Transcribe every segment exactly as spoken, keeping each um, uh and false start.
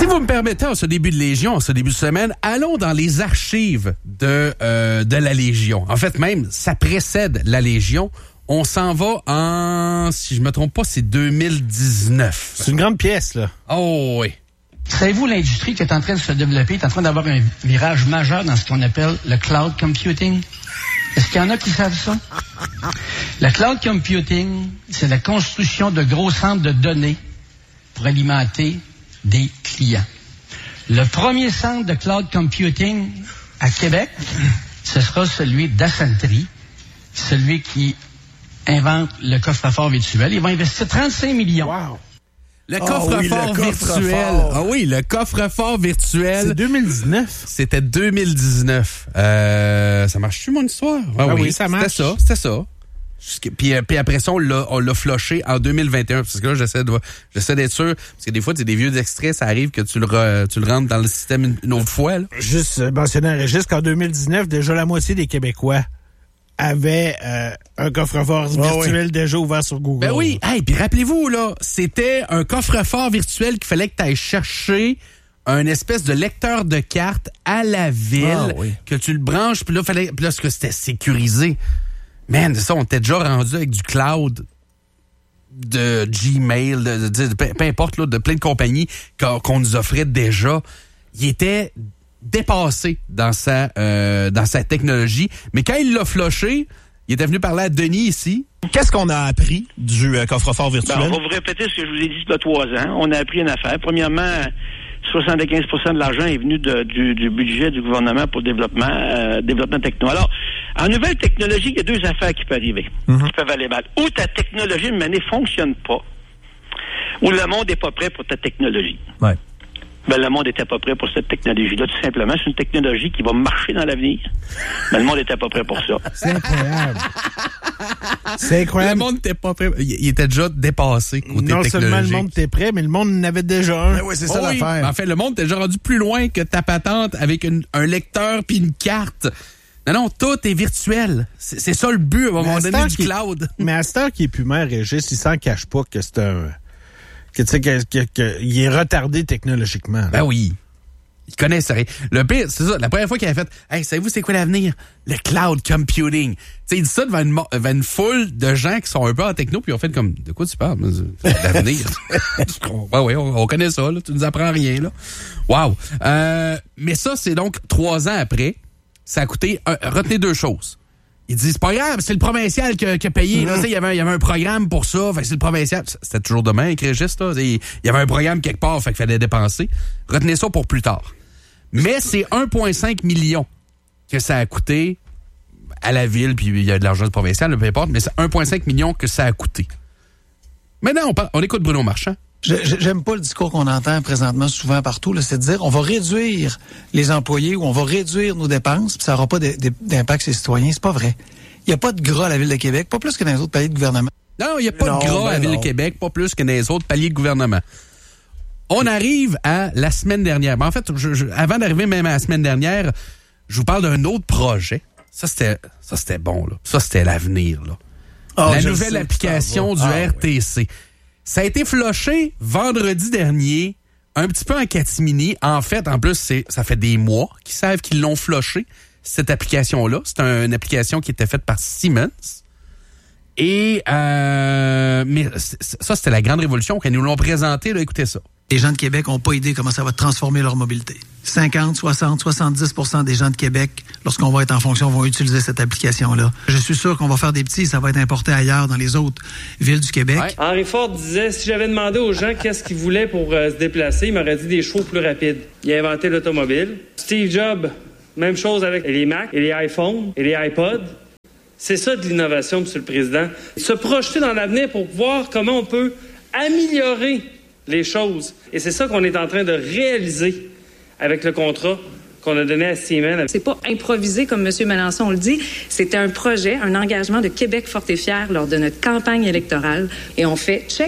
Si vous me permettez, en ce début de Légion, en ce début de semaine, allons dans les archives de, euh, de la Légion. En fait, même, ça précède la Légion. On s'en va en, si je me trompe pas, c'est deux mille dix-neuf. C'est une grande pièce, là. Oh oui. Savez-vous, l'industrie qui est en train de se développer est en train d'avoir un virage majeur dans ce qu'on appelle le cloud computing? Est-ce qu'il y en a qui savent ça? Le cloud computing, c'est la construction de gros centres de données pour alimenter des clients. Le premier centre de cloud computing à Québec, ce sera celui d'Ascenty, celui qui invente le coffre-fort virtuel. Il va investir trente-cinq millions. Wow. Le oh, coffre-fort oui, le virtuel. coffre-fort. Ah oui, le coffre-fort virtuel. C'est deux mille dix-neuf. C'était deux mille dix-neuf. Euh, ça marche-tu, mon histoire? Ah, ah oui, oui, ça marche. C'était ça, c'était ça. Jusqu'... Puis, puis après ça, on l'a, on l'a floché en deux mille vingt et un. Parce que là, j'essaie, de, j'essaie d'être sûr. Parce que des fois, tu sais, des vieux extraits, ça arrive que tu le, re, tu le rentres dans le système une, une autre fois. Là. Juste euh, mentionner un registre qu'en deux mille dix-neuf, déjà la moitié des Québécois avaient euh, un coffre-fort oh, virtuel oui. déjà ouvert sur Google. Ben oui. Hey, puis rappelez-vous, là, c'était un coffre-fort virtuel qu'il fallait que tu ailles chercher un espèce de lecteur de cartes à la ville, ah, oui. que tu le branches, puis là, fallait, puis là, parce que c'était sécurisé. Man, ça, on était déjà rendu avec du cloud de Gmail, de, de, de, de peu, peu importe, là, de plein de compagnies qu'on, qu'on nous offrait déjà. Il était dépassé dans sa euh, dans sa technologie. Mais quand il l'a floché, il était venu parler à Denis ici. Qu'est-ce qu'on a appris du euh, coffre-fort virtuel? Ben, on va vous répéter ce que je vous ai dit il y a trois ans. On a appris une affaire. Premièrement, soixante-quinze pour cent de l'argent est venu de, du, du budget du gouvernement pour le développement, euh, développement techno. Alors, en nouvelle technologie, il y a deux affaires qui peuvent arriver, mm-hmm. qui peuvent aller mal. Ou ta technologie, de manière, fonctionne pas, ou le monde n'est pas prêt pour ta technologie. Ouais. Ben, le monde n'était pas prêt pour cette technologie-là, tout simplement. C'est une technologie qui va marcher dans l'avenir. Mais le monde n'était pas prêt pour ça. C'est incroyable. C'est incroyable. Le monde n'était pas prêt. Il était déjà dépassé côté non technologique. Non seulement le monde était prêt, mais le monde en avait déjà un. Ben oui, c'est ça oh l'affaire. Oui. En fait, le monde était déjà rendu plus loin que ta patente avec une, un lecteur puis une carte. Non, non, tout est virtuel. C'est, c'est ça le but, à un moment donné, du cloud. Mais à cette heure qu'il est plus maire, Régis, il s'en cache pas que c'est un... que tu sais, que, que, que, il est retardé technologiquement. Là. Ben oui. Il connaît ça. Le pire, c'est ça. La première fois qu'il a fait, hey, savez-vous c'est quoi l'avenir? Le cloud computing. Tu sais, il dit ça devant une, devant une foule de gens qui sont un peu en techno, puis ils ont fait comme, de quoi tu parles? C'est l'avenir. ouais, ouais, on, on connaît ça, là. Tu nous apprends rien, là. Wow. Euh, mais ça, c'est donc trois ans après. Ça a coûté, un, retenez deux choses. Ils disent, c'est pas grave, c'est le provincial qui a, qui a payé. Là, il y avait, il y avait un programme pour ça. Fait que c'est le provincial. C'était toujours demain avec Régis, là. Il y avait un programme quelque part, fait qu'il fallait dépenser. Retenez ça pour plus tard. Mais c'est un virgule cinq million que ça a coûté à la ville, puis il y a de l'argent du provincial, peu importe, mais c'est un virgule cinq million que ça a coûté. Maintenant, on, parle, on écoute Bruno Marchand. Je, j'aime pas le discours qu'on entend présentement souvent partout, là, c'est de dire on va réduire les employés ou on va réduire nos dépenses, puis ça n'aura pas de, de, d'impact sur les citoyens. C'est pas vrai. Il n'y a pas de gras à la Ville de Québec, pas plus que dans les autres paliers de gouvernement. Non, il n'y a pas non, de gras ben à la Ville non. de Québec, pas plus que dans les autres paliers de gouvernement. On arrive à la semaine dernière. Ben, en fait, je, je, avant d'arriver même à la semaine dernière, je vous parle d'un autre projet. Ça, c'était, ça, c'était bon, là. Ça, c'était l'avenir, là. Oh, la nouvelle sais, application du ah, R T C. Oui. Ça a été floché vendredi dernier, un petit peu en catimini. En fait, en plus, c'est, ça fait des mois qu'ils savent qu'ils l'ont floché, cette application-là. C'est un, une application qui était faite par Siemens. Et, euh, mais ça, c'était la grande révolution. Quand ils nous l'ont présenté, là, écoutez ça. Les gens de Québec n'ont pas idée comment ça va transformer leur mobilité. cinquante, soixante, soixante-dix pour cent des gens de Québec, lorsqu'on va être en fonction, vont utiliser cette application-là. Je suis sûr qu'on va faire des petits, ça va être importé ailleurs dans les autres villes du Québec. Ouais. Henry Ford disait, si j'avais demandé aux gens qu'est-ce qu'ils voulaient pour euh, se déplacer, il m'aurait dit des chevaux plus rapides. Il a inventé l'automobile. Steve Jobs, même chose avec les Mac, et les iPhones, et les iPods. C'est ça de l'innovation, M. le Président. Se projeter dans l'avenir pour voir comment on peut améliorer les choses. Et c'est ça qu'on est en train de réaliser avec le contrat qu'on a donné à Siemens. C'est pas improvisé comme M. Mélenchon le dit. C'était un projet, un engagement de Québec fort et fier lors de notre campagne électorale. Et on fait check,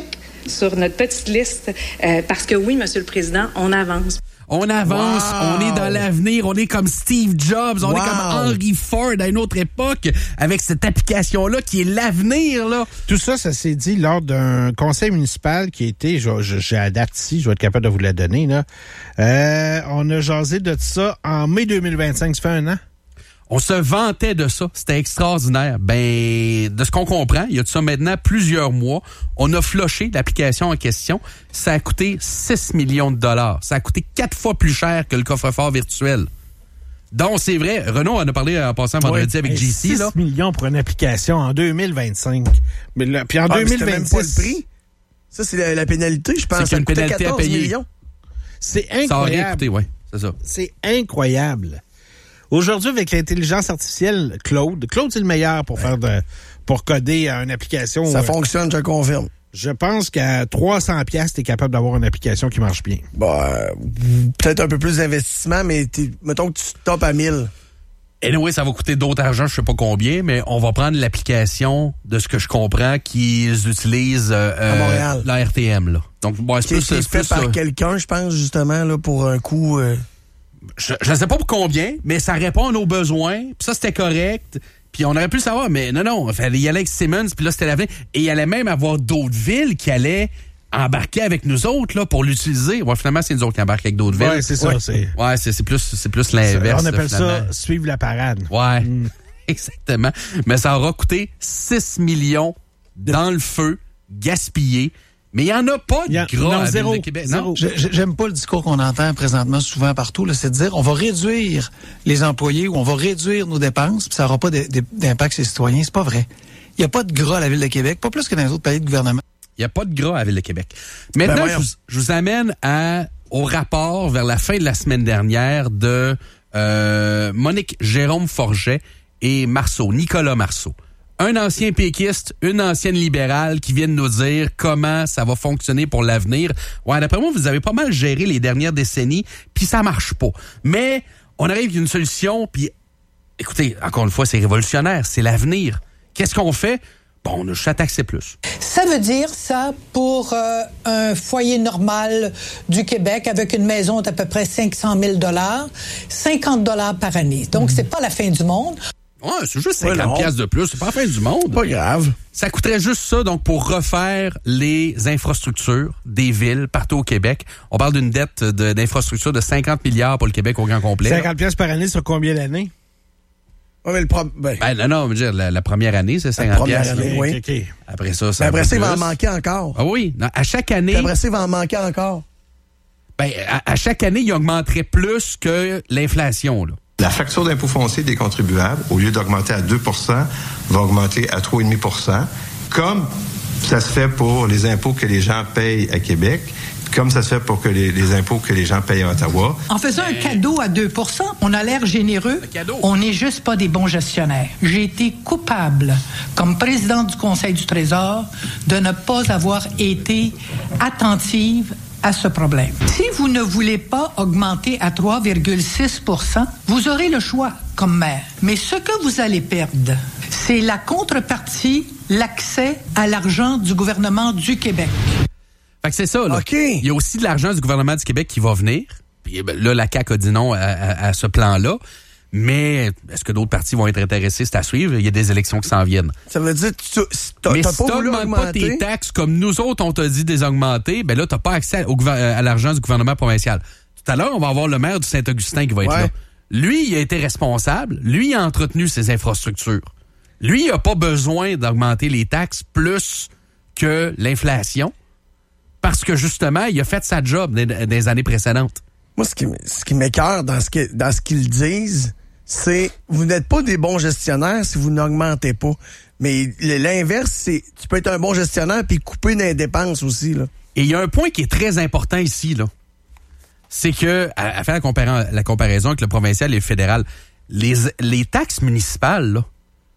sur notre petite liste euh, parce que oui, Monsieur le Président, on avance. On avance, wow. On est dans l'avenir, on est comme Steve Jobs, on wow. est comme Henry Ford à une autre époque avec cette application-là qui est l'avenir, là. Tout ça, ça s'est dit lors d'un conseil municipal qui a été, je, je, j'ai la date ici, je vais être capable de vous la donner, là. Euh, on a jasé de ça en mai deux mille vingt-cinq, ça fait un an. On se vantait de ça. C'était extraordinaire. Ben, de ce qu'on comprend, il y a de ça maintenant plusieurs mois, on a floché l'application en question. Ça a coûté six millions de dollars. Ça a coûté quatre fois plus cher que le coffre-fort virtuel. Donc, c'est vrai. Renaud en a parlé en passant vendredi ouais, avec J C. six millions pour une application en deux mille vingt-cinq. Mais là, puis en ah, deux mille vingt-six... même pas le prix. Ça, c'est la, la pénalité, je pense. C'est ça une pénalité à payer. Millions. C'est incroyable. Ça aurait coûté, oui. C'est ça. C'est incroyable. Aujourd'hui, avec l'intelligence artificielle, Claude, Claude, c'est le meilleur pour faire de, pour coder une application. Ça euh, fonctionne, je confirme. Je pense qu'à trois cents piastres, t'es capable d'avoir une application qui marche bien. Bah, euh, peut-être un peu plus d'investissement, mais t'es, mettons que tu topes à mille. Et anyway, ça va coûter d'autres argent, je sais pas combien, mais on va prendre l'application de ce que je comprends qu'ils utilisent euh, à Montréal. La R T M, là. Donc, bon, c'est qui, plus, qui est c'est fait plus, par euh, quelqu'un, je pense, justement, là, pour un coût... Euh... Je ne sais pas pour combien, mais ça répond à nos besoins. Puis ça, c'était correct. Puis on aurait pu le savoir, mais non, non. Il fallait y aller avec Simmons, puis là, c'était l'avenir. Et il y allait même avoir d'autres villes qui allaient embarquer avec nous autres là pour l'utiliser. Ouais, finalement, c'est nous autres qui embarquent avec d'autres villes. Ouais, c'est ça. Ouais, c'est, ouais, c'est, c'est plus, c'est plus l'inverse. On appelle là, ça suivre la parade. Ouais, mm. Exactement. Mais ça aura coûté six millions dans le feu, gaspillé. Mais il n'y en a pas de a, gras non, à zéro, Ville de Québec. Non. Je, j'aime pas le discours qu'on entend présentement souvent partout, là, c'est de dire on va réduire les employés ou on va réduire nos dépenses, puis ça n'aura pas de, de, d'impact sur les citoyens. C'est pas vrai. Il n'y a pas de gras à la Ville de Québec, pas plus que dans les autres pays de gouvernement. Il n'y a pas de gras à la Ville de Québec. Maintenant, ben je, vous, je vous amène à, au rapport vers la fin de la semaine dernière de euh, Monique Jérôme Forget et Marceau, Nicolas Marceau. Un ancien péquiste, une ancienne libérale qui viennent nous dire comment ça va fonctionner pour l'avenir. Ouais, d'après moi, vous avez pas mal géré les dernières décennies, puis ça marche pas. Mais on arrive à une solution, puis écoutez, encore une fois, c'est révolutionnaire, c'est l'avenir. Qu'est-ce qu'on fait? Bon, on a juste à taxer plus. Ça veut dire ça pour euh, un foyer normal du Québec avec une maison d'à peu près cinq cent mille dollars, cinquante dollars par année. Donc, mmh. c'est pas la fin du monde. Ouais, c'est juste cinquante piastres de plus. C'est pas la fin du monde. Pas grave. Ça coûterait juste ça, donc, pour refaire les infrastructures des villes partout au Québec. On parle d'une dette de, d'infrastructures de cinquante milliards pour le Québec au grand complet. cinquante piastres par année sur combien d'années? Ouais, mais le pro... ben... ben non, non, je veux dire, la, la première année, c'est cinquante piastres. Année, oui. Okay, okay. Après ça, ça. Ben après ça, il va en manquer encore. Ah oui. Non, à chaque année. Puis après ça, il va en manquer encore. Ben, à, à chaque année, il augmenterait plus que l'inflation, là. La facture d'impôt foncier des contribuables, au lieu d'augmenter à deux pour cent, va augmenter à trois virgule cinq pour cent, comme ça se fait pour les impôts que les gens payent à Québec, comme ça se fait pour que les, les impôts que les gens payent à Ottawa. En faisant un cadeau à deux pour cent, on a l'air généreux. On n'est juste pas des bons gestionnaires. J'ai été coupable, comme présidente du Conseil du Trésor, de ne pas avoir été attentive à ce problème. Si vous ne voulez pas augmenter à trois virgule six pour cent, vous aurez le choix comme maire. Mais ce que vous allez perdre, c'est la contrepartie, l'accès à l'argent du gouvernement du Québec. Fait que c'est ça, là. Okay. Il y a aussi de l'argent du gouvernement du Québec qui va venir. Puis là, la C A Q a dit non à, à, à ce plan-là. Mais est-ce que d'autres partis vont être intéressés? C'est à suivre. Il y a des élections qui s'en viennent. Ça veut dire que tu t'as, Mais t'as si pas t'augmentes pas tes taxes comme nous autres, on t'a dit désaugmenter, ben là, t'as pas accès au, à l'argent du gouvernement provincial. Tout à l'heure, on va avoir le maire du Saint-Augustin qui va être ouais. là. Lui, il a été responsable. Lui, il a entretenu ses infrastructures. Lui, il a pas besoin d'augmenter les taxes plus que l'inflation parce que, justement, il a fait sa job des, des années précédentes. Moi, ce qui, ce qui m'écoeure dans ce, que, dans ce qu'ils disent, c'est vous n'êtes pas des bons gestionnaires si vous n'augmentez pas. Mais l'inverse, c'est tu peux être un bon gestionnaire puis couper dans les dépenses aussi, là. Et il y a un point qui est très important ici, là. C'est que, à, à faire la, compara- la comparaison avec le provincial et le fédéral, les, les taxes municipales, là,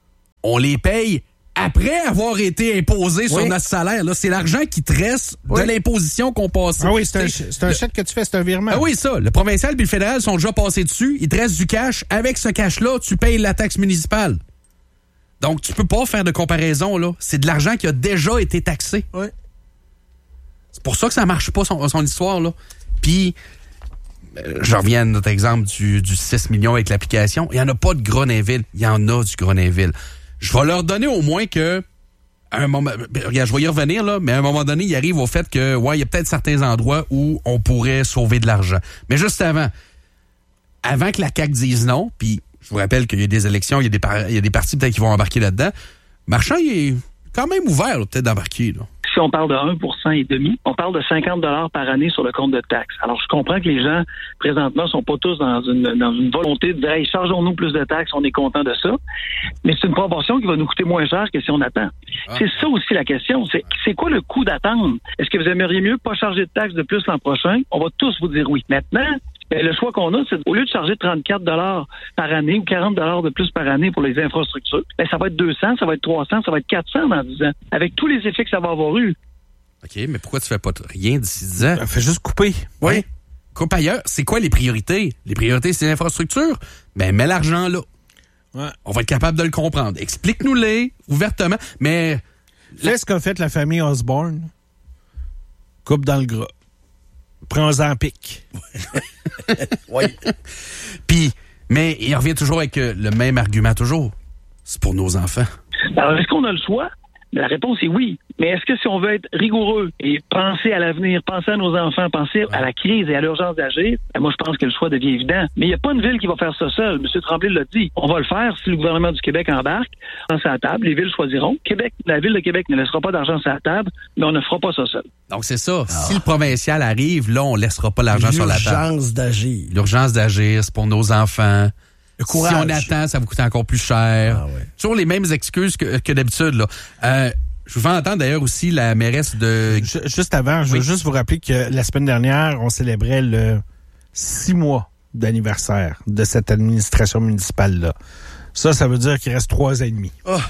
on les paye après avoir été imposé sur oui. notre salaire. Là, c'est l'argent qui te reste oui. de l'imposition qu'on passe. Ah oui, c'est un, c'est un le, chèque que tu fais, c'est un virement. Ah oui, ça. Le provincial et le fédéral sont déjà passés dessus. Il te reste du cash. Avec ce cash-là, tu payes la taxe municipale. Donc, tu peux pas faire de comparaison, là. C'est de l'argent qui a déjà été taxé. Oui. C'est pour ça que ça marche pas, son, son histoire, là. Puis, euh, je reviens à notre exemple du, du six millions avec l'application. Il y en a pas de gras dans les villes. Il y en a du gras dans les villes. Je vais leur donner au moins que, à un moment, regarde, je vais y revenir, là, mais à un moment donné, il arrive au fait que, ouais, il y a peut-être certains endroits où on pourrait sauver de l'argent. Mais juste avant, avant que la C A Q dise non, puis je vous rappelle qu'il y a des élections, il y a des, par- il y a des partis peut-être qui vont embarquer là-dedans, Marchand, il est quand même ouvert, là, peut-être d'embarquer, là. Si on parle de un pour cent et demi, on parle de cinquante dollars par année sur le compte de taxes. Alors, je comprends que les gens, présentement, sont pas tous dans une, dans une volonté de dire, hey, chargeons-nous plus de taxes, on est content de ça. Mais c'est une proportion qui va nous coûter moins cher que si on attend. Ah. C'est ça aussi la question. C'est, c'est quoi le coût d'attendre? Est-ce que vous aimeriez mieux pas charger de taxes de plus l'an prochain? On va tous vous dire oui. Maintenant, ben, le choix qu'on a, c'est au lieu de charger trente-quatre dollars par année ou quarante dollars de plus par année pour les infrastructures, ben, ça va être deux cents, ça va être trois cents, ça va être quatre cents dans dix ans, avec tous les effets que ça va avoir eu. OK, mais pourquoi tu fais pas rien d'ici dix ans? Fais juste couper. Oui. Ouais. Coupe ailleurs. C'est quoi les priorités? Les priorités, c'est l'infrastructure. Ben, mets l'argent là. Ouais. On va être capable de le comprendre. Explique-nous-les ouvertement, mais... Fais ce qu'a fait la famille Osborne. Coupe dans le gras. Prends-en pic. Oui. Puis, mais il revient toujours avec euh, le même argument toujours. C'est pour nos enfants. Alors, est-ce qu'on a le choix? La réponse est oui. Mais est-ce que si on veut être rigoureux et penser à l'avenir, penser à nos enfants, penser à la crise et à l'urgence d'agir, ben moi, je pense que le choix devient évident. Mais il n'y a pas une ville qui va faire ça seule. M. Tremblay l'a dit. On va le faire si le gouvernement du Québec embarque dans sa table. Les villes choisiront. Québec, la ville de Québec ne laissera pas d'argent sur la table, mais on ne fera pas ça seul. Donc, c'est ça. Ah. Si le provincial arrive, là, on ne laissera pas l'argent sur la table. L'urgence d'agir. L'urgence d'agir, c'est pour nos enfants. Le courage. Si on attend, ça va coûter encore plus cher. Ah ouais. Toujours les mêmes excuses que, que d'habitude, là. Euh, Je vous fais entendre d'ailleurs aussi la mairesse de... Juste avant, je oui. veux juste vous rappeler que la semaine dernière, on célébrait le six mois d'anniversaire de cette administration municipale-là. Ça, ça veut dire qu'il reste trois ans et demi. Oh.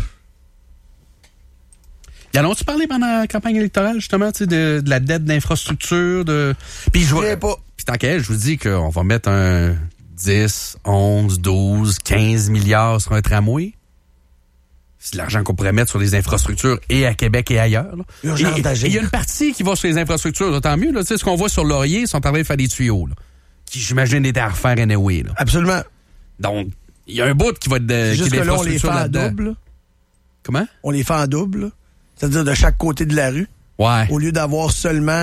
Y en a-tu parlé pendant la campagne électorale, justement, tu sais, de, de la dette d'infrastructure, de... Puis je vois... pas. Puis tant qu'elle, je vous dis qu'on va mettre un dix, onze, douze, quinze milliards sur un tramway. C'est de l'argent qu'on pourrait mettre sur les infrastructures et à Québec et ailleurs. Urgence d'agir. Il y a une partie qui va sur les infrastructures, là, tant mieux. Là, tu sais, ce qu'on voit sur Laurier, ils sont en train de faire des tuyaux, là, qui, j'imagine, étaient à refaire anyway. Là. Absolument. Donc, il y a un bout qui va être de, juste qui est que là, on les fait en là-dedans. double. Comment? On les fait en double. Là. C'est-à-dire de chaque côté de la rue. Ouais. Au lieu d'avoir seulement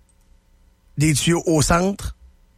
des tuyaux au centre.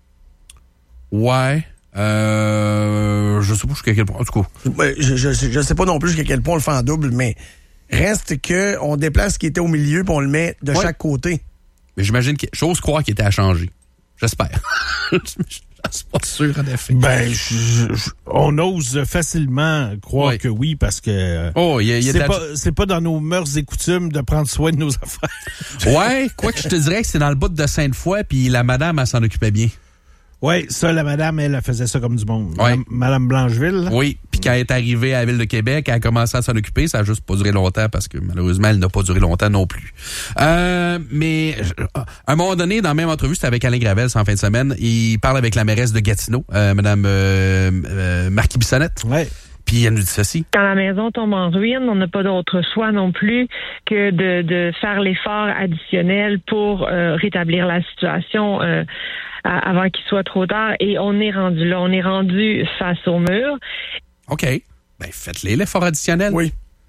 Ouais. Euh, je sais pas jusqu'à quel point. En tout cas. Je, je, je sais pas non plus jusqu'à quel point on le fait en double, mais reste que on déplace ce qui était au milieu puis on le met de ouais. chaque côté. Mais j'imagine que j'ose croire qu'il était à changer. J'espère. Je suis pas sûr, en effet. Ben, je, je, on ose facilement croire oui. que oui, parce que oh, y a, y a c'est, la... pas, c'est pas dans nos mœurs et coutumes de prendre soin de nos affaires. Ouais, quoi que je te dirais que c'est dans le bout de Sainte-Foy, puis la madame, elle s'en occupait bien. Oui, ça, la madame, elle, elle faisait ça comme du monde. Ouais. Madame, madame Blancheville. Là. Oui, puis quand elle est arrivée à la Ville de Québec, elle a commencé à s'en occuper. Ça a juste pas duré longtemps parce que malheureusement, elle n'a pas duré longtemps non plus. Euh, mais à un moment donné, dans la même entrevue, c'était avec Alain Gravel, en fin de semaine, il parle avec la mairesse de Gatineau, euh, Madame euh, euh, Marquis Bissonnette. Ouais. Puis elle nous dit ceci. Quand la maison tombe en ruine, on n'a pas d'autre choix non plus que de, de faire l'effort additionnel pour euh, rétablir la situation euh, avant qu'il soit trop tard. Et on est rendu là, on est rendu face au mur. OK. Ben, faites-les l'effort additionnel. Oui.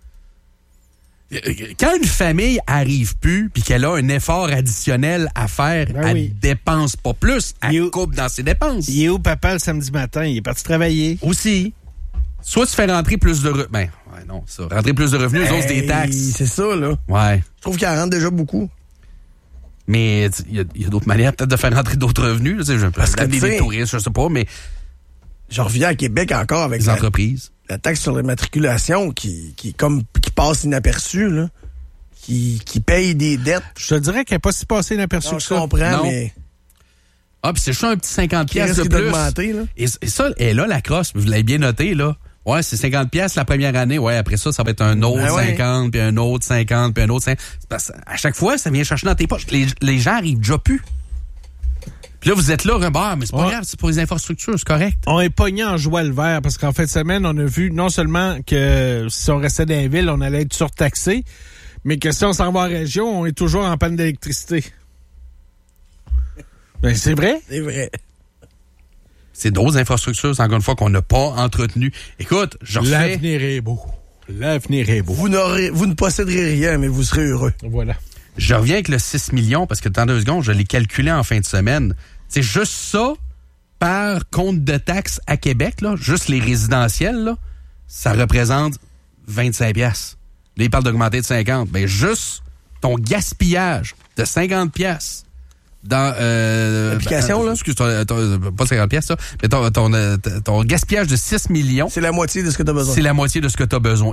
Quand une famille arrive plus puis qu'elle a un effort additionnel à faire, ben elle oui. dépense pas plus, elle où, coupe dans ses dépenses. Il est où papa le samedi matin? Il est parti travailler. Aussi. Soit tu fais rentrer plus de revenus. Ben, ouais, non, ça. Rentrer plus de revenus, hey, des taxes. C'est ça, là. Ouais. Je trouve qu'il en rentre déjà beaucoup. Mais il y, y a d'autres manières peut-être de faire rentrer d'autres revenus. Là, je Parce que des, des touristes, je sais pas, mais. Je reviens à Québec encore avec les la, entreprises. La taxe sur l'immatriculation qui, qui, comme, qui passe inaperçue, là. Qui, qui paye des dettes. Je te dirais qu'elle n'est pas si passée inaperçue non, que je ça. Je comprends, non. mais. Ah, puis c'est juste un petit cinquante piastres de plus. Là. Et, et ça, et là, la crosse, vous l'avez bien noté, là. Ouais, c'est cinquante piastres la première année. Ouais, après ça, ça va être un autre ben ouais. cinquante, puis un autre cinquante, puis un autre cinquante. Parce à chaque fois, ça vient chercher dans tes poches. Les, les gens arrivent déjà plus. Puis là, vous êtes là, bah, mais c'est pas ouais. grave, c'est pour les infrastructures, c'est correct. On est pogné en joie le vert, parce qu'en fin de semaine, on a vu non seulement que si on restait dans les villes, on allait être surtaxé, mais que si on s'en va en région, on est toujours en panne d'électricité. Ben, c'est vrai. C'est vrai. C'est d'autres infrastructures, encore une fois, qu'on n'a pas entretenues. Écoute, je refais... L'avenir est beau. L'avenir est beau. Vous, n'aurez, vous ne posséderez rien, mais vous serez heureux. Voilà. Je reviens avec le six millions, parce que dans deux secondes, je l'ai calculé en fin de semaine. C'est juste ça, par compte de taxes à Québec, là, juste les résidentiels, là, ça représente vingt-cinq piastres. Là, il parle d'augmenter de cinquante. Ben, juste ton gaspillage de cinquante piastres dans... Euh, L'application, ben, là? Excuse, ton, ton, pas cinquante piastres, ça, mais ton, ton, ton, ton gaspillage de six millions... C'est la moitié de ce que tu as besoin. C'est la moitié de ce que tu as besoin.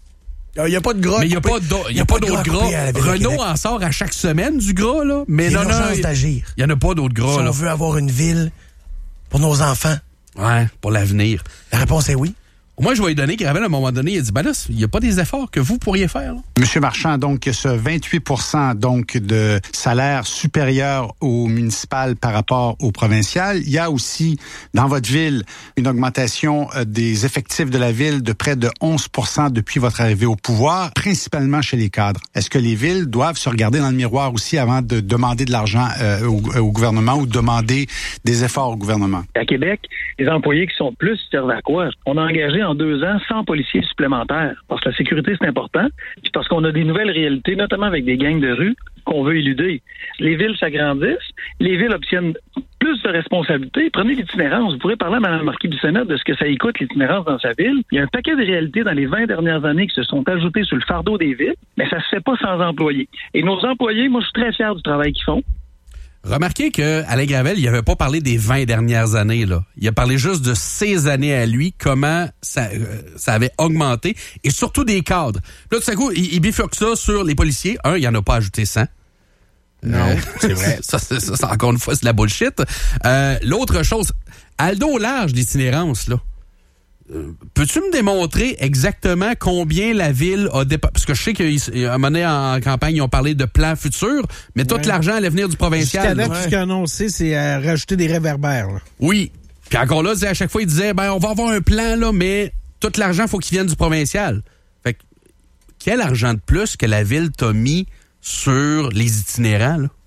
Il n'y a pas de gras. Mais il n'y a pas d'autre gras. gras. Renault en sort à chaque semaine du gras, là. Mais non, non, l'urgence d'agir. Il n'y en a pas d'autre gras, si là. on veut avoir une ville pour nos enfants. Ouais, pour l'avenir. La réponse est oui. Moi, je vais lui donner, Gravel, à un moment donné, il a dit, ben là, il n'y a pas des efforts que vous pourriez faire, là. Monsieur Marchand, donc, ce vingt-huit pour cent donc, de salaire supérieur au municipal par rapport au provincial. Il y a aussi, dans votre ville, une augmentation des effectifs de la ville de près de onze pour cent depuis votre arrivée au pouvoir, principalement chez les cadres. Est-ce que les villes doivent se regarder dans le miroir aussi avant de demander de l'argent euh, au, au gouvernement ou demander des efforts au gouvernement? À Québec, les employés qui sont plus servent à quoi? On a engagé en deux ans cent policiers supplémentaires. Parce que la sécurité, c'est important. Puis parce qu'on a des nouvelles réalités, notamment avec des gangs de rue, qu'on veut éluder. Les villes s'agrandissent, les villes obtiennent plus de responsabilités. Prenez l'itinérance. Vous pourrez parler à Mme Marquis du Sénat de ce que ça coûte l'itinérance dans sa ville. Il y a un paquet de réalités dans les vingt dernières années qui se sont ajoutées sur le fardeau des villes, mais ça se fait pas sans employés. Et nos employés, moi, je suis très fier du travail qu'ils font. Remarquez que Alain Gravel, il n'avait pas parlé des vingt dernières années, là. Il a parlé juste de ces années à lui, comment ça, euh, ça avait augmenté, et surtout des cadres. Là, tout à coup, il, il bifurque ça sur les policiers. Un, il n'y en a pas ajouté cent. Non, euh, c'est vrai. ça, ça, ça, ça, encore une fois, c'est de la bullshit. Euh, l'autre chose, Aldo au large d'itinérance, là. Euh, peux-tu me démontrer exactement combien la ville a dépensé? Parce que je sais qu'à un moment donné en campagne, ils ont parlé de plans futurs, mais tout ouais. l'argent allait venir du provincial. Jusqu'à date, ouais. ce qu'ils ont annoncé, c'est euh, rajouter des réverbères. Là. Oui. Puis encore là, à chaque fois, ils disaient, ben, on va avoir un plan, là, mais tout l'argent, il faut qu'il vienne du provincial. Fait que, quel argent de plus que la ville t'a mis sur les itinérants, là?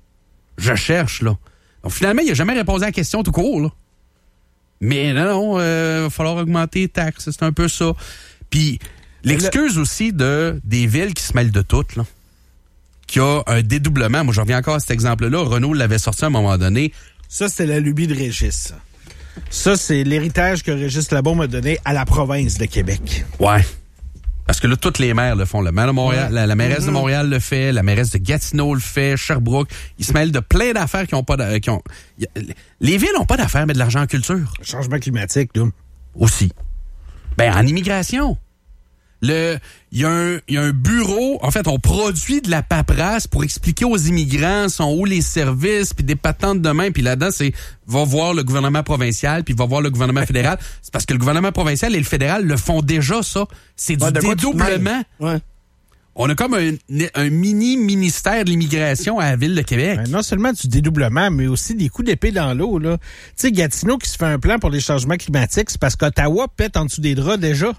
Je cherche, là. Donc, finalement, il n'a jamais répondu à la question tout court, là. Mais non, non, il euh, va falloir augmenter les taxes, c'est un peu ça. Puis l'excuse le... aussi de des villes qui se mêlent de toutes, là, qu'il y a un dédoublement. Moi, je reviens encore à cet exemple-là. Renault l'avait sorti à un moment donné. Ça, c'était la lubie de Régis. Ça, c'est l'héritage que Régis Labaume a donné à la province de Québec. Ouais. Parce que là, toutes les maires le font. Le maire de Montréal, ouais. la, la mairesse mm-hmm. de Montréal le fait, la mairesse de Gatineau le fait, Sherbrooke. Ils se mêlent de plein d'affaires qui ont pas de, qui ont. Y a, les villes n'ont pas d'affaires, mais de l'argent en culture. Le changement climatique, là. Aussi. Ben, en immigration. Le, il y a un, il y a un bureau. En fait, on produit de la paperasse pour expliquer aux immigrants sont où les services, puis des patentes de main. Puis là-dedans, c'est va voir le gouvernement provincial, puis va voir le gouvernement fédéral. C'est parce que le gouvernement provincial et le fédéral le font déjà, ça. C'est du ouais, de dédoublement. Ouais. On a comme un, un mini ministère de l'immigration à la ville de Québec. Ben, non seulement du dédoublement, mais aussi des coups d'épée dans l'eau, là. Tu sais, Gatineau qui se fait un plan pour les changements climatiques, c'est parce qu'Ottawa pète en dessous des draps déjà.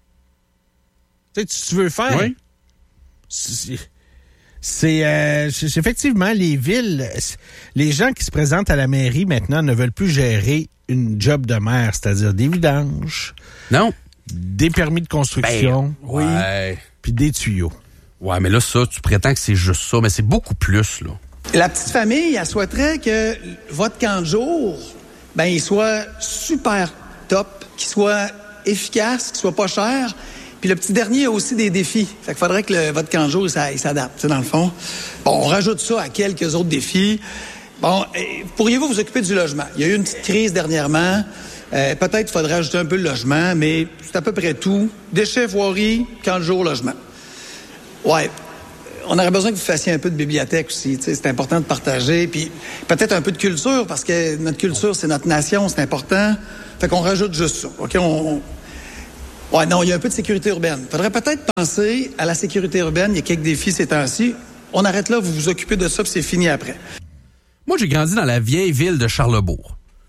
Tu sais, tu veux faire. Oui. C'est, c'est, euh, c'est effectivement les villes, les gens qui se présentent à la mairie maintenant ne veulent plus gérer une job de maire, c'est-à-dire des vidanges. Non. Des permis de construction. Ben, oui. Ouais. Puis des tuyaux. Ouais, mais là, ça, tu prétends que c'est juste ça, mais c'est beaucoup plus, là. La petite famille, elle souhaiterait que votre camp de jour, ben, il soit super top, qu'il soit efficace, qu'il soit pas cher. Puis le petit dernier a aussi des défis. Fait qu'il faudrait que le, votre camp de jour, ça, il s'adapte, tu sais, dans le fond. Bon, on rajoute ça à quelques autres défis. Bon, pourriez-vous vous occuper du logement? Il y a eu une petite crise dernièrement. Euh, peut-être qu'il faudrait ajouter un peu le logement, mais c'est à peu près tout. Déchets, voiries, camp de jour, logement. Ouais. On aurait besoin que vous fassiez un peu de bibliothèque aussi. Tu sais, c'est important de partager. Puis peut-être un peu de culture, parce que notre culture, c'est notre nation, c'est important. Fait qu'on rajoute juste ça. OK? On... Ouais, non, il y a un peu de sécurité urbaine. Il faudrait peut-être penser à la sécurité urbaine. Il y a quelques défis ces temps-ci. On arrête là, vous vous occupez de ça, puis c'est fini après. Moi, j'ai grandi dans la vieille ville de Charlesbourg.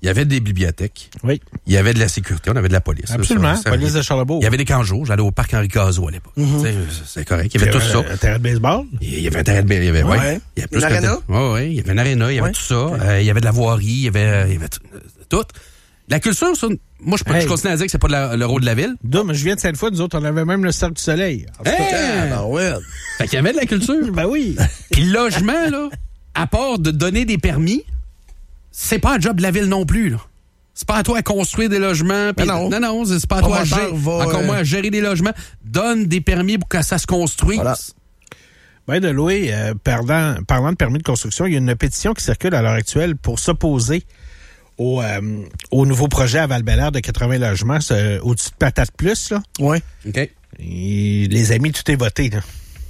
il y avait des bibliothèques. Oui. Il y avait de la sécurité, on avait de la police. Absolument, ça, ça, police de Charlebourg. Il y avait des camps de jour, j'allais au parc Henri Cazot à l'époque. Mm-hmm. C'est correct, il y avait tout ça. Un terrain de baseball? Il y avait un terrain de baseball, il y avait, ouais. ouais. Il y avait plus une aréna? Oui, oui, il y avait une aréna, il y avait ouais. tout ça. Okay. Euh, il y avait de la voirie, il y avait, il y avait tout. tout. La culture, ça, moi, je, hey. je continue à dire que c'est pas de la, le rôle de la ville. Non, mais je viens de Sainte-Foy, nous autres, on avait même le Cercle du Soleil. Hey! Ah, ben ouais. Fait qu'il y avait de la culture. Ben oui. Puis le logement, là, à part de donner des permis, c'est pas un job de la ville non plus, là. C'est pas à toi à construire des logements. Pis, non. non, non, c'est pas à toi à gérer, va, encore euh... moins à gérer des logements. Donne des permis pour que ça se construise. Voilà. Ben de Louis, euh, parlant, parlant de permis de construction, il y a une pétition qui circule à l'heure actuelle pour s'opposer au, euh, au nouveau projet à Val-Bélair de quatre-vingts logements euh, au-dessus de Patate Plus, là. Oui. OK. Et les amis, tout est voté, là.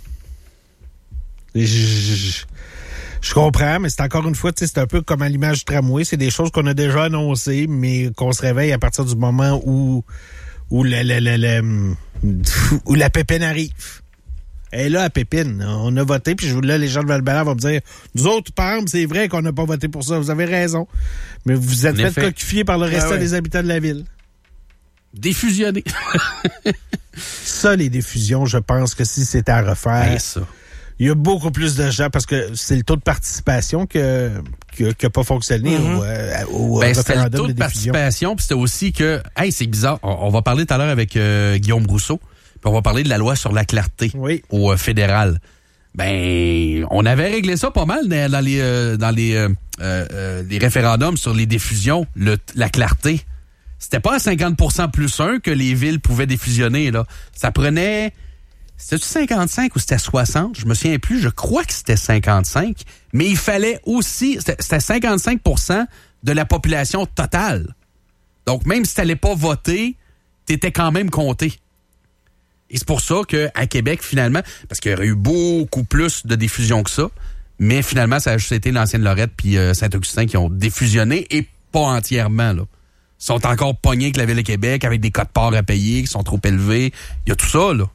Je, je, je comprends, mais c'est encore une fois, tu sais, c'est un peu comme à l'image du tramway. C'est des choses qu'on a déjà annoncées, mais qu'on se réveille à partir du moment où, où, le, le, le, le, où la pépine arrive. Elle est là, la pépine. On a voté, puis là, les gens de Val-Bélair vont me dire, nous autres, par exemple, c'est vrai qu'on n'a pas voté pour ça. Vous avez raison. Mais vous êtes fait coquifier par le restant ah ouais. des habitants de la ville. Défusionner. Ça, les diffusions, je pense que si c'était à refaire, ben, ça. Il y a beaucoup plus de gens, parce que c'est le taux de participation que qui n'a pas fonctionné mm-hmm. au, euh, au ben, référendum c'était le taux de, de participation, puis c'était aussi que, hey, c'est bizarre, on, on va parler tout à l'heure avec euh, Guillaume Rousseau, puis on va parler de la loi sur la clarté oui. au euh, fédéral. Ben, on avait réglé ça pas mal dans, dans les euh, dans les euh, euh, les référendums sur les diffusions, le, la clarté. C'était pas à cinquante pour cent plus un que les villes pouvaient diffusionner, là. Ça prenait... C'était-tu cinquante-cinq ou c'était soixante? Je me souviens plus. Je crois que c'était cinquante-cinq. Mais il fallait aussi... C'était, c'était cinquante-cinq pour cent de la population totale. Donc, même si t'allais pas voter, t'étais quand même compté. Et c'est pour ça qu'à Québec, finalement, parce qu'il y aurait eu beaucoup plus de diffusion que ça, mais finalement, ça a juste été l'ancienne Lorette puis euh, Saint-Augustin qui ont diffusionné et pas entièrement, là. Ils sont encore pognés avec la Ville de Québec, avec des codes-parts à payer qui sont trop élevés. Il y a tout ça, là.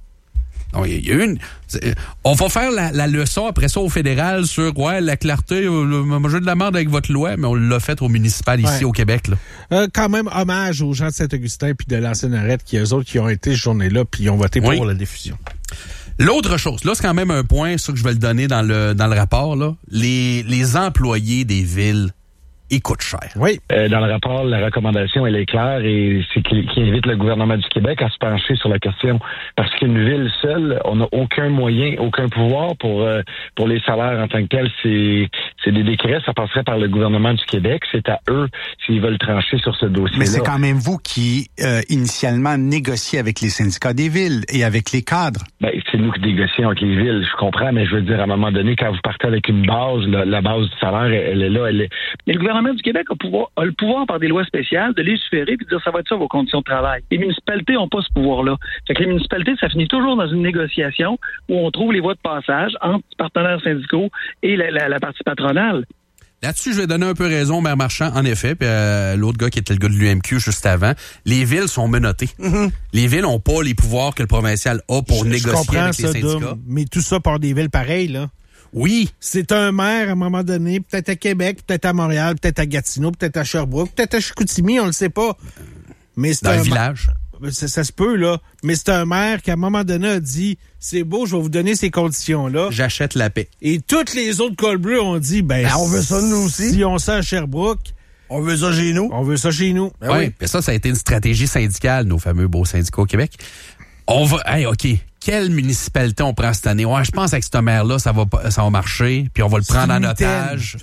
Donc, il y a une... On va faire la, la leçon après ça au fédéral sur ouais, la clarté, le jeu de la merde avec votre loi, mais on l'a fait au municipal ici ouais. au Québec. Là. Euh, quand même, hommage aux gens de Saint-Augustin puis de l'ancienne Arrête, qui eux autres qui ont été ce journée-là puis ont voté oui. pour la diffusion. L'autre chose, là, c'est quand même un point, ça que je vais le donner dans le dans le rapport, là. Les, les employés des villes, il coûte cher. Oui. Euh, dans le rapport, la recommandation, elle est claire et c'est qui, qui invite le gouvernement du Québec à se pencher sur la question. Parce qu'une ville seule, on n'a aucun moyen, aucun pouvoir pour euh, pour les salaires en tant que tels. C'est c'est des décrets, ça passerait par le gouvernement du Québec. C'est à eux s'ils veulent trancher sur ce dossier-là. Mais c'est quand même vous qui, euh, initialement, négociez avec les syndicats des villes et avec les cadres. Ben, c'est nous qui négocions avec les villes, je comprends, mais je veux dire, à un moment donné, quand vous partez avec une base, la, la base du salaire, elle, elle est là, elle est... Mais le gouvernement du Québec a, pouvoir, a le pouvoir par des lois spéciales de légiférer et de dire ça va être ça vos conditions de travail. Les municipalités n'ont pas ce pouvoir-là. Fait que les municipalités, ça finit toujours dans une négociation où on trouve les voies de passage entre les partenaires syndicaux et la, la, la partie patronale. Là-dessus, je vais donner un peu raison au maire Marchand, en effet, puis euh, l'autre gars qui était le gars de l'U M Q juste avant. Les villes sont menottées. Mm-hmm. Les villes n'ont pas les pouvoirs que le provincial a pour je, négocier je avec ça, les syndicats. Dom, mais tout ça par des villes pareilles, là. Oui. C'est un maire, à un moment donné, peut-être à Québec, peut-être à Montréal, peut-être à Gatineau, peut-être à Sherbrooke, peut-être à Chicoutimi, on le sait pas. Mais c'est Dans un le village. Ça, ça se peut, là. Mais c'est un maire qui, à un moment donné, a dit « C'est beau, je vais vous donner ces conditions-là. » J'achète la paix. Et toutes les autres cols bleus ont dit ben, « Ben, on veut ça nous aussi. Si on ça à Sherbrooke, on veut ça chez nous. On veut ça chez nous. » Ben oui, mais ça, ça a été une stratégie syndicale, nos fameux beaux syndicats au Québec. On va... Hey, OK. Quelle municipalité on prend cette année? Ouais, je pense avec ce maire-là, ça va, ça va marcher, puis on va le prendre en otage.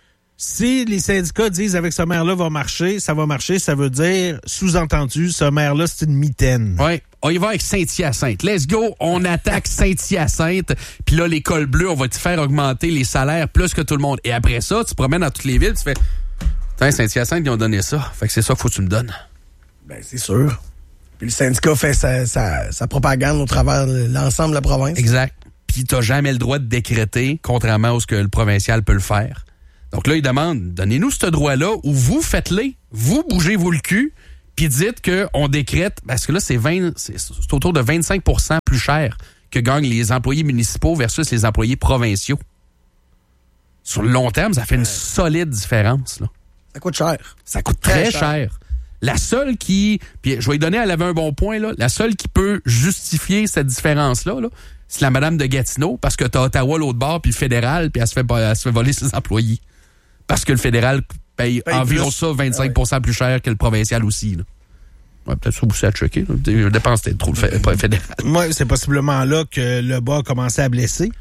Si les syndicats disent avec ce maire-là va marcher, ça va marcher, ça veut dire, sous-entendu, ce maire-là, c'est une mitaine. Oui, on y va avec Saint-Hyacinthe. Let's go, on attaque Saint-Hyacinthe, puis là, les cols bleus, on va te faire augmenter les salaires plus que tout le monde. Et après ça, tu te promènes dans toutes les villes, tu fais, tiens, Saint-Hyacinthe, ils ont donné ça. Fait que c'est ça qu'il faut que tu me donnes. Ben, c'est sûr. Puis le syndicat fait sa, sa, sa propagande au travers de l'ensemble de la province. Exact. Puis t'as jamais le droit de décréter, contrairement à ce que le provincial peut le faire. Donc là, il demande, donnez-nous ce droit-là ou vous faites-les. Vous bougez-vous le cul, puis dites qu'on décrète, parce que là, c'est, vingt, c'est, c'est autour de vingt-cinq pour cent plus cher que gagnent les employés municipaux versus les employés provinciaux. Sur le long terme, ça fait une solide différence, là. Ça coûte cher. Ça coûte très, très cher. cher. La seule qui, puis je vais lui donner, elle avait un bon point, là, la seule qui peut justifier cette différence-là, là, c'est la madame de Gatineau, parce que t'as Ottawa l'autre bord, puis le fédéral, puis elle se fait, elle se fait voler ses employés. Parce que le fédéral paye, paye environ plus. Ça vingt-cinq pour cent ah ouais. plus cher que le provincial aussi. Là. Ouais, peut-être ça aussi à checker. Là. Je dépense peut-être trop le fédéral. Moi, c'est possiblement là que le bas a commencé à blesser.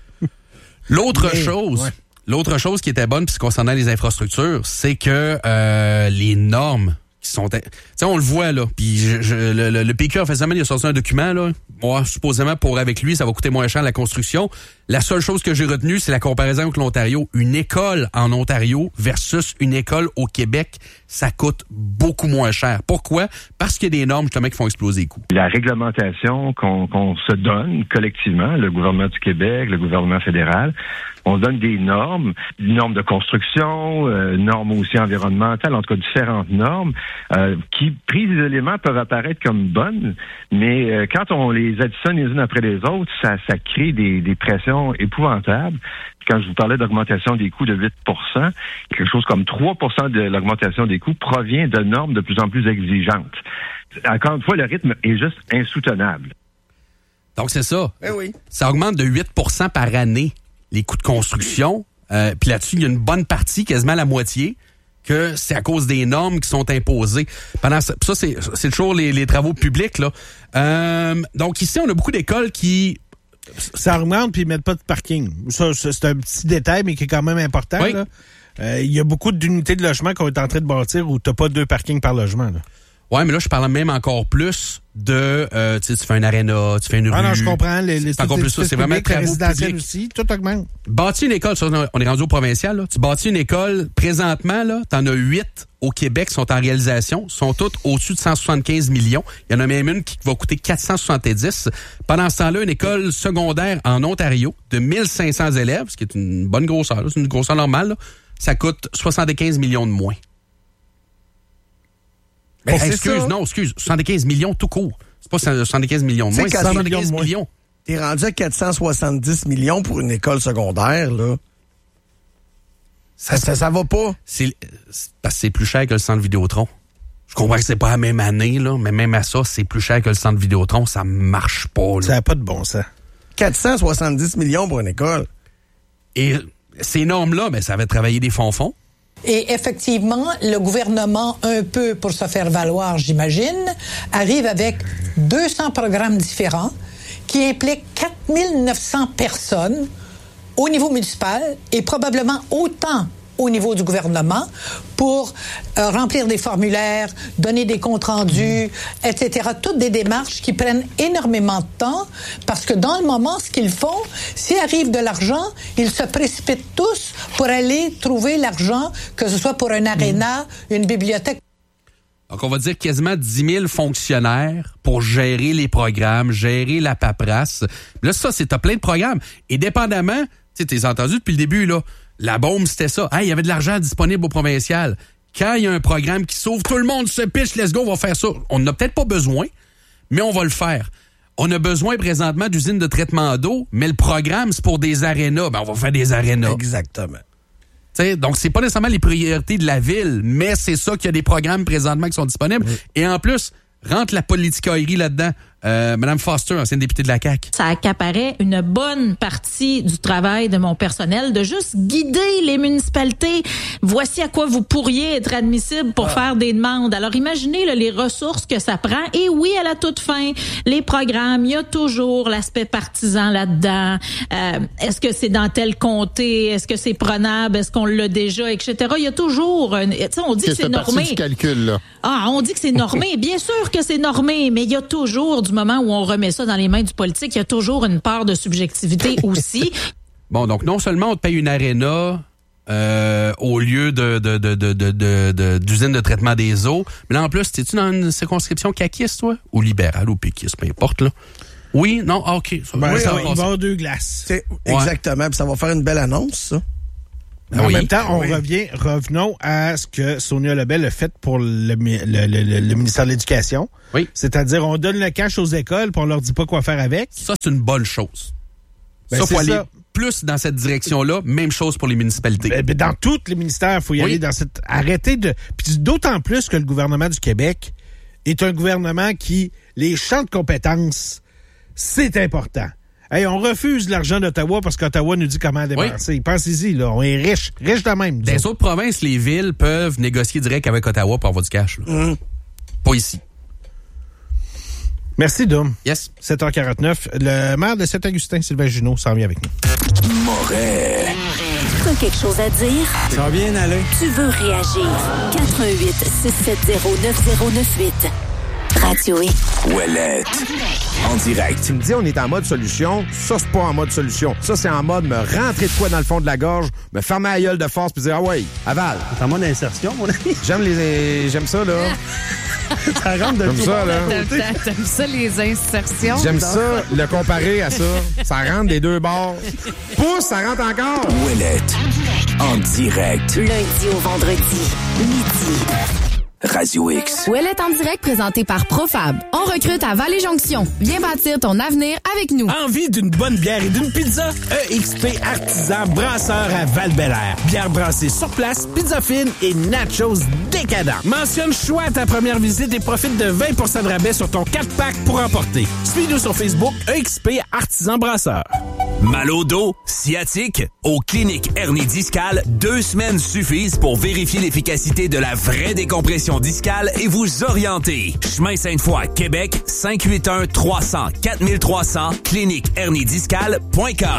L'autre Mais, chose... Ouais. L'autre chose qui était bonne, puis concernant les infrastructures, c'est que euh, les normes qui sont... Tu sais, on le voit, là, puis je, je, le, le, le P Q, en fait, il a sorti un document, là. Moi, supposément, pour avec lui, ça va coûter moins cher la construction. La seule chose que j'ai retenue, c'est la comparaison avec l'Ontario. Une école en Ontario versus une école au Québec, ça coûte beaucoup moins cher. Pourquoi? Parce qu'il y a des normes, justement, qui font exploser les coûts. La réglementation qu'on, qu'on se donne collectivement, le gouvernement du Québec, le gouvernement fédéral, on se donne des normes, des normes de construction, euh, normes aussi environnementales, en tout cas différentes normes, euh, qui, prises isolément, peuvent apparaître comme bonnes, mais euh, quand on les additionne les unes après les autres, ça, ça crée des, des pressions épouvantables. Quand je vous parlais d'augmentation des coûts de huit pour cent, quelque chose comme trois pour cent de l'augmentation des coûts provient de normes de plus en plus exigeantes. Encore une fois, le rythme est juste insoutenable. Donc, c'est ça. Eh oui. Ça augmente de huit pour cent par année, les coûts de construction. Euh, puis là-dessus, il y a une bonne partie, quasiment la moitié, que c'est à cause des normes qui sont imposées. Pendant ça, ça c'est, c'est toujours les, les travaux publics, là. Euh, donc ici, on a beaucoup d'écoles qui... Ça augmente puis ils mettent pas de parking. Ça, c'est un petit détail, mais qui est quand même important. Il oui. euh, y a beaucoup d'unités de logement qu'on est en train de bâtir où t'as pas deux parkings par logement. Là. Ouais, mais là, je parle même encore plus de... Euh, tu sais, tu fais un aréna, tu fais une rue... Ah non, je comprends. Les, les, c'est encore plus ça. C'est vraiment travaux publics. Aussi, tout augmente. Bâtis une école, on est rendu au provincial, là. Tu bâtis une école, présentement, là, t'en as huit au Québec qui sont en réalisation, sont toutes au-dessus de cent soixante-quinze millions. Il y en a même une qui va coûter quatre cent soixante-dix. Pendant ce temps-là, une école secondaire en Ontario de mille cinq cents élèves, ce qui est une bonne grosseur, là, c'est une grosseur normale, là, ça coûte soixante-quinze millions de moins. Ben, hey, excuse, ça. non, excuse, soixante-quinze millions tout court. C'est pas soixante-quinze millions de moins, c'est soixante-quinze millions. T'es rendu à quatre cent soixante-dix millions pour une école secondaire, là. Ça, ça, ça va pas. C'est, c'est parce que c'est plus cher que le centre Vidéotron. Je comprends que c'est pas la même année, là, mais même à ça, c'est plus cher que le centre Vidéotron. Ça marche pas, là. Ça n'a pas de bon sens. quatre cent soixante-dix millions pour une école. Et ces normes-là, ben, ça avait travaillé des fonds-fonds. Et effectivement, le gouvernement, un peu pour se faire valoir, j'imagine, arrive avec deux cents programmes différents qui impliquent quatre mille neuf cents personnes au niveau municipal et probablement autant au niveau du gouvernement pour euh, remplir des formulaires, donner des comptes rendus, mmh. et cetera. Toutes des démarches qui prennent énormément de temps parce que dans le moment, ce qu'ils font, s'il arrive de l'argent, ils se précipitent tous pour aller trouver l'argent, que ce soit pour un aréna, mmh. une bibliothèque. Donc, on va dire quasiment dix mille fonctionnaires pour gérer les programmes, gérer la paperasse. Là, ça, c'est t'as plein de programmes. Et dépendamment, tu sais, t'es entendu depuis le début, là, la bombe, c'était ça. Hey, il y avait de l'argent disponible au provincial. Quand il y a un programme qui s'ouvre, tout le monde se pitch, let's go, on va faire ça. On n'a peut-être pas besoin, mais on va le faire. On a besoin présentement d'usines de traitement d'eau, mais le programme, c'est pour des arénas. Ben, on va faire des arénas. Exactement. T'sais, donc, c'est pas nécessairement les priorités de la ville, mais c'est ça qu'il y a des programmes présentement qui sont disponibles. Oui. Et en plus, rentre la politicaillerie là-dedans. Euh, Madame Foster, ancienne députée de la C A Q. Ça accaparait une bonne partie du travail de mon personnel de juste guider les municipalités. Voici à quoi vous pourriez être admissible pour ah. faire des demandes. Alors imaginez là, les ressources que ça prend. Et oui, à la toute fin, les programmes, il y a toujours l'aspect partisan là-dedans. Euh, est-ce que c'est dans tel comté? Est-ce que c'est prenable? Est-ce qu'on l'a déjà? Etc. Il y a toujours... Tu sais, on dit que, que c'est normé. Du calcul, là. Ah, on dit que c'est normé. Bien sûr que c'est normé, mais il y a toujours... du moment où on remet ça dans les mains du politique, il y a toujours une part de subjectivité aussi. Bon, donc non seulement on te paye une aréna euh, au lieu de, de, de, de, de, de, de, d'usine de traitement des eaux, mais là en plus, t'es-tu dans une circonscription caquiste, toi? Ou libérale, ou péquiste, peu importe, là. Oui, non, ah, OK. Ça, ben, oui, ça va, il va y avoir deux glaces. C'est, exactement, puis ça va faire une belle annonce, ça. En oui, même temps, on oui. revient, revenons à ce que Sonia Lebel a fait pour le, le, le, le, le ministère de l'Éducation. Oui. C'est-à-dire, on donne le cash aux écoles puis on leur dit pas quoi faire avec. Ça, c'est une bonne chose. Ben, ça, c'est faut aller, ça. plus dans cette direction-là. Même chose pour les municipalités. Ben, ben, dans tous les ministères, il faut y oui. aller dans cette... Arrêtez de... Puis d'autant plus que le gouvernement du Québec est un gouvernement qui... Les champs de compétences, c'est important. Hey, on refuse l'argent d'Ottawa parce qu'Ottawa nous dit comment dépenser. Oui. Pensez-y, là. On est riche. Riche de même. Dans les autres provinces, les villes peuvent négocier direct avec Ottawa pour avoir du cash. Mmh. Pas ici. Merci, Dom. Yes. sept heures quarante-neuf. Le maire de Saint-Augustin, Sylvain Junot, s'en vient avec nous. Moret. T'as quelque chose à dire? Ça va bien aller. Tu veux réagir? quatre un huit, six sept zéro, neuf zéro neuf huit. Radio X. Ouellette. En direct. Tu me dis, on est en mode solution. Ça, c'est pas en mode solution. Ça, c'est en mode me rentrer de quoi dans le fond de la gorge, me fermer la gueule de force puis dire, ah ouais, avale. C'est en mode insertion, mon ami. J'aime les, j'aime ça, là. Ça rentre de J'aime tout ça, là. T'aimes ça, les insertions? J'aime ça, le comparer à ça. Ça rentre des deux bords. Pousse, ça rentre encore. Ouellette. En direct. Lundi au vendredi, midi. Radio X. Ouellette en direct présenté par Profab. On recrute à Vallée-Jonction. Viens bâtir ton avenir avec nous. Envie d'une bonne bière et d'une pizza? E X P Artisan Brasseur à Val-Bélair. Bière brassée sur place, pizza fine et nachos décadents. Mentionne choix à ta première visite et profite de vingt pour cent de rabais sur ton quatre pack pour emporter. Suis-nous sur Facebook, E X P Artisan Brasseur. Mal au dos, sciatique, aux cliniques hernie discale, deux semaines suffisent pour vérifier l'efficacité de la vraie décompression discale et vous orienter. Chemin Sainte-Foy, Québec, cinq huit un, trois cents, quatre trois cents, clinique hernie discale point com.